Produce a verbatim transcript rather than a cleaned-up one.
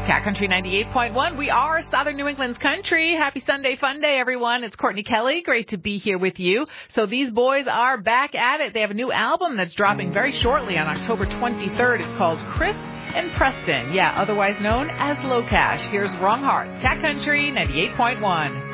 Cat Country ninety-eight point one. We are Southern New England's country. Happy Sunday Fun Day, everyone. It's Courtney Kelly. Great to be here with you. So these boys are back at it. They have a new album that's dropping very shortly on October twenty-third. It's called Chris and Preston. Yeah, otherwise known as Low Cash. Here's Wrong Hearts. Cat Country ninety-eight point one.